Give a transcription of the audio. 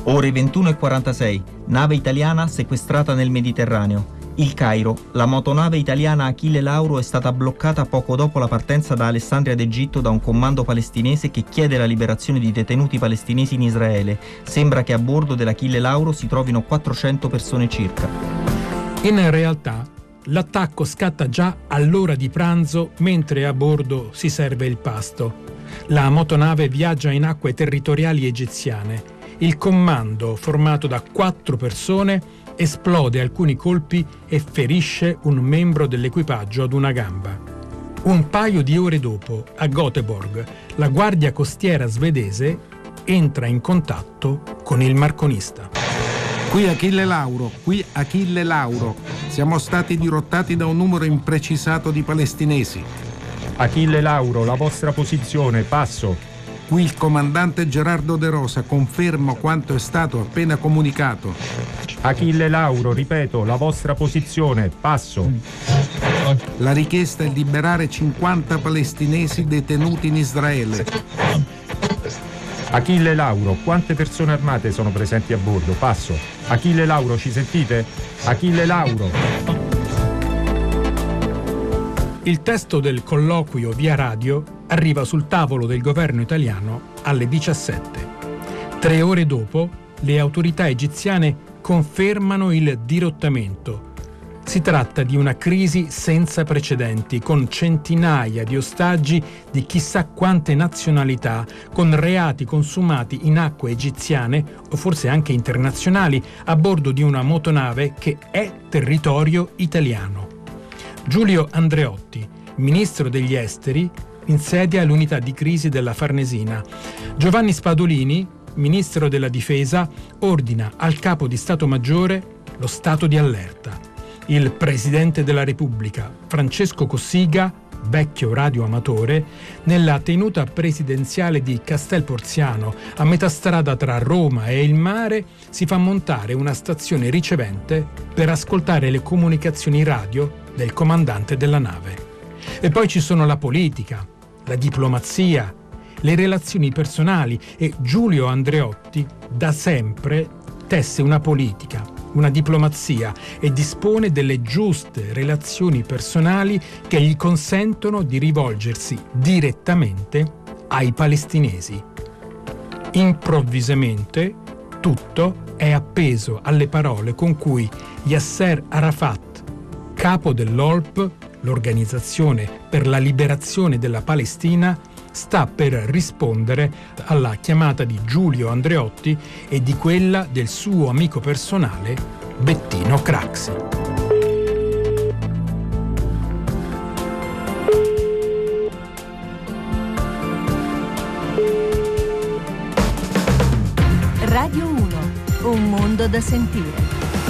Ore 21:46, nave italiana sequestrata nel Mediterraneo. Il Cairo, la motonave italiana Achille Lauro è stata bloccata poco dopo la partenza da Alessandria d'Egitto da un comando palestinese che chiede la liberazione di detenuti palestinesi in Israele. Sembra che a bordo dell'Achille Lauro si trovino 400 persone circa. In realtà, l'attacco scatta già all'ora di pranzo mentre a bordo si serve il pasto. La motonave viaggia in acque territoriali egiziane. Il comando, formato da 4 persone, esplode alcuni colpi e ferisce un membro dell'equipaggio ad una gamba. Un paio di ore dopo, a Göteborg, la guardia costiera svedese entra in contatto con il marconista. Qui Achille Lauro. Siamo stati dirottati da un numero imprecisato di palestinesi. Achille Lauro, la vostra posizione, passo. Qui il comandante Gerardo De Rosa, confermo quanto è stato appena comunicato. Achille Lauro, ripeto, la vostra posizione, passo. La richiesta è liberare 50 palestinesi detenuti in Israele. Achille Lauro, quante persone armate sono presenti a bordo? Passo. Achille Lauro, ci sentite? Achille Lauro. Il testo del colloquio via radio arriva sul tavolo del governo italiano alle 17. 3 ore dopo, le autorità egiziane confermano il dirottamento. Si tratta di una crisi senza precedenti, con centinaia di ostaggi di chissà quante nazionalità, con reati consumati in acque egiziane o forse anche internazionali a bordo di una motonave che è territorio italiano. Giulio Andreotti, ministro degli esteri, insedia l'unità di crisi della Farnesina. Giovanni Spadolini, ministro della difesa, ordina al capo di Stato Maggiore lo stato di allerta. Il presidente della Repubblica, Francesco Cossiga, vecchio radioamatore, nella tenuta presidenziale di Castel Porziano, a metà strada tra Roma e il mare, si fa montare una stazione ricevente per ascoltare le comunicazioni radio del comandante della nave. E poi ci sono la politica, la diplomazia, le relazioni personali e Giulio Andreotti da sempre tesse una politica, una diplomazia e dispone delle giuste relazioni personali che gli consentono di rivolgersi direttamente ai palestinesi. Improvvisamente tutto è appeso alle parole con cui Yasser Arafat, capo dell'OLP, l'Organizzazione per la Liberazione della Palestina, sta per rispondere alla chiamata di Giulio Andreotti e di quella del suo amico personale Bettino Craxi. Radio 1, un mondo da sentire.